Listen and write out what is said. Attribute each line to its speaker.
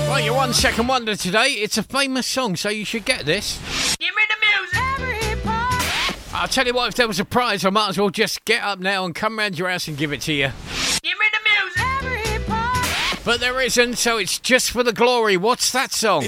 Speaker 1: Well, your 1 second wonder today. It's a famous song, so you should get this.
Speaker 2: Give me the music.
Speaker 1: I'll tell you what, if there was a prize, I might as well just get up now and come round your house and give it to you.
Speaker 2: Give me the music.
Speaker 1: But there isn't, so it's just for the glory. What's that song?